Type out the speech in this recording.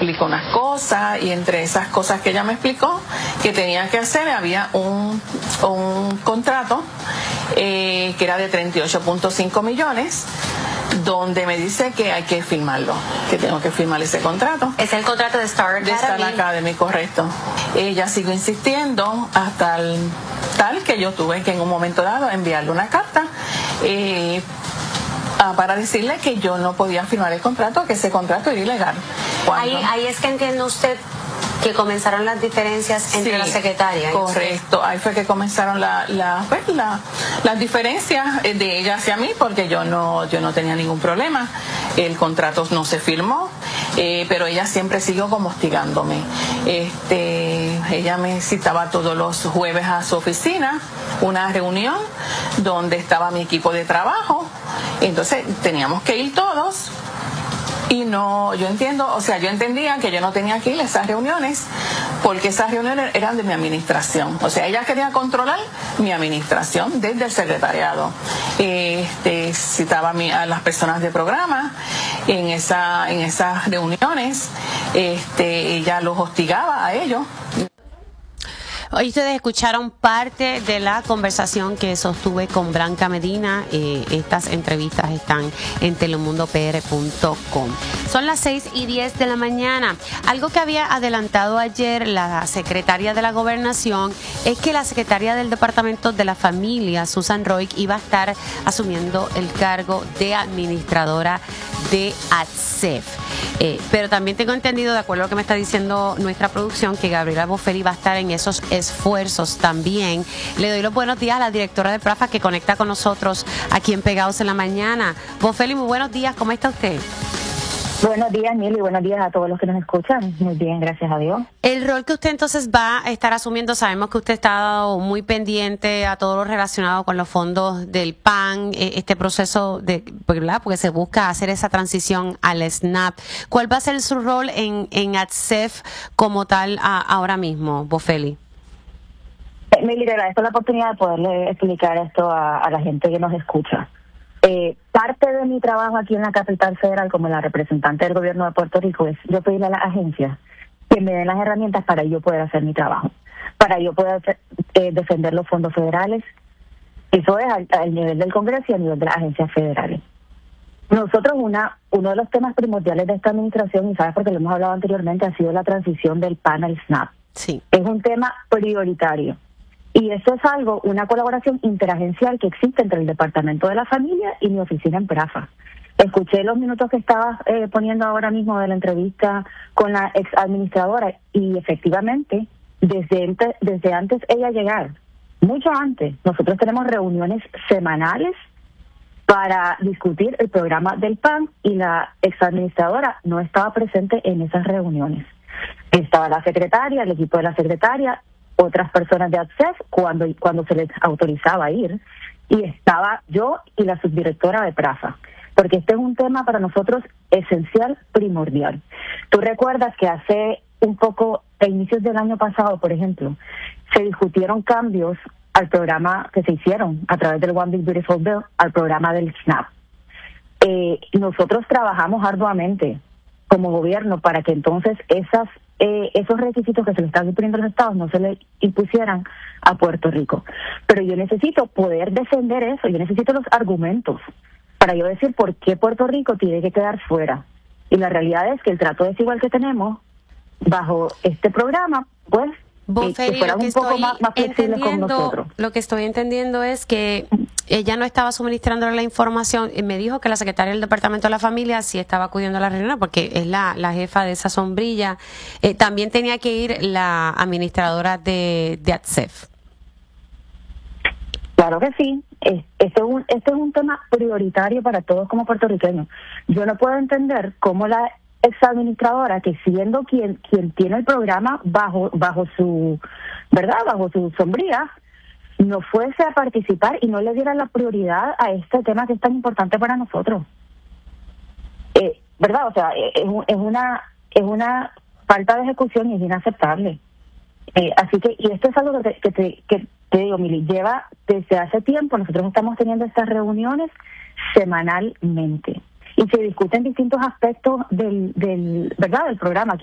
explicó unas cosas, y entre esas cosas que ella me explicó que tenía que hacer, había un contrato que era de 38.5 millones, donde me dice que hay que firmarlo, que tengo que firmar ese contrato. Es el contrato de Star Academy. De Star Academy, correcto. Ella siguió insistiendo hasta el tal que yo tuve que en un momento dado enviarle una carta para decirle que yo no podía firmar el contrato, que ese contrato era ilegal. Ahí es que entiende usted que comenzaron las diferencias entre la secretaria. Correcto, ahí fue que comenzaron las diferencias de ella hacia mí, porque yo no tenía ningún problema. El contrato no se firmó, pero ella siempre siguió como hostigándome. Ella me citaba todos los jueves a su oficina, una reunión donde estaba mi equipo de trabajo. Entonces teníamos que ir todos. Y yo entendía que yo no tenía que ir a esas reuniones, porque esas reuniones eran de mi administración. O sea, ella quería controlar mi administración desde el secretariado. Citaba a las personas de programa en esas reuniones. Ella los hostigaba a ellos. Hoy ustedes escucharon parte de la conversación que sostuve con Branca Medina. Estas entrevistas están en telemundopr.com. Son las 6:10 de la mañana. Algo que había adelantado ayer la secretaria de la Gobernación es que la secretaria del Departamento de la Familia, Susan Roig, iba a estar asumiendo el cargo de administradora de ATSEF. Pero también tengo entendido, de acuerdo a lo que me está diciendo nuestra producción, que Gabriela Boffelli va a estar en esos esfuerzos también. Le doy los buenos días a la directora de PRAFA que conecta con nosotros aquí en Pegados en la Mañana. Boffelli, muy buenos días, ¿cómo está usted? Buenos días, Mili, buenos días a todos los que nos escuchan. Muy bien, gracias a Dios. El rol que usted entonces va a estar asumiendo, sabemos que usted está muy pendiente a todo lo relacionado con los fondos del PAN, este proceso ¿verdad? Porque se busca hacer esa transición al SNAP. ¿Cuál va a ser su rol en ATSEF como tal ahora mismo, Boffelli? Mili, le agradezco la oportunidad de poderle explicar esto a la gente que nos escucha. Parte de mi trabajo aquí en la capital federal como la representante del gobierno de Puerto Rico es yo pedirle a las agencias que me den las herramientas para yo poder hacer mi trabajo, para yo poder defender los fondos federales. Eso es al nivel del Congreso y a nivel de las agencias federales. Nosotros uno de los temas primordiales de esta administración, y sabes porque lo hemos hablado anteriormente, ha sido la transición del PAN al SNAP. Sí. Es un tema prioritario. Y eso es una colaboración interagencial que existe entre el Departamento de la Familia y mi oficina en PRAFA. Escuché los minutos que estabas poniendo ahora mismo de la entrevista con la ex administradora y efectivamente, desde antes ella llegar, mucho antes, nosotros tenemos reuniones semanales para discutir el programa del PAN y la ex administradora no estaba presente en esas reuniones. Estaba la secretaria, el equipo de la secretaria, otras personas de ATSEF cuando se les autorizaba a ir, y estaba yo y la subdirectora de PRAFA, porque este es un tema para nosotros esencial, primordial. Tú recuerdas que hace un poco, a inicios del año pasado, por ejemplo, se discutieron cambios al programa que se hicieron a través del One Big Beautiful Bill, al programa del SNAP. Nosotros trabajamos arduamente como gobierno para que entonces esos requisitos que se le están imponiendo a los estados no se le impusieran a Puerto Rico. Pero yo necesito poder defender eso, yo necesito los argumentos para yo decir por qué Puerto Rico tiene que quedar fuera. Y la realidad es que el trato desigual que tenemos bajo este programa, pues, Boffelli, que fueran un poco más flexibles con nosotros. Lo que estoy entendiendo es que ella no estaba suministrando la información. Me dijo que la secretaria del Departamento de la Familia sí estaba acudiendo a la reunión porque es la jefa de esa sombrilla. También tenía que ir la administradora de ATSEF. Claro que sí. Este es un tema prioritario para todos como puertorriqueños. Yo no puedo entender cómo la exadministradora, que siendo quien tiene el programa bajo su sombría, no fuese a participar y no le diera la prioridad a este tema que es tan importante para nosotros. ¿Verdad? O sea, es una falta de ejecución y es inaceptable. Así que, y esto es algo que te digo, Mili, lleva desde hace tiempo. Nosotros estamos teniendo estas reuniones semanalmente y se discuten distintos aspectos del programa.